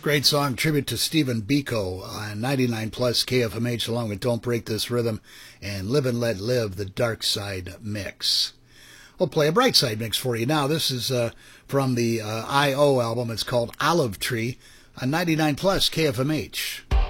Great song, tribute to Stephen Biko on 99 plus KFMH, along with Don't Break This Rhythm and Live and Let Live, the Dark Side Mix. We'll play a bright side mix for you now. This is from the I.O. album. It's called Olive Tree on 99 plus KFMH.